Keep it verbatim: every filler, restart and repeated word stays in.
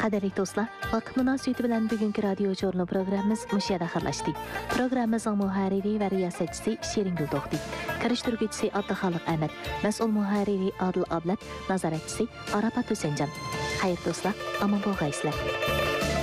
Qadirlik do'stlar, vaqt munosabati bilan bugungi radio jurnal programmamiz mushayada xayrlashdi. Programmamizning muharriri va riyosatchisi Shiringul To'xti, kirishtiruvchisi Abduxoliq Ahmad, mas'ul muharriri Adil Ablat, nazoratchisi Arafat Husaynjon. Xayr do'stlar, omon bo'lg'aysizlar.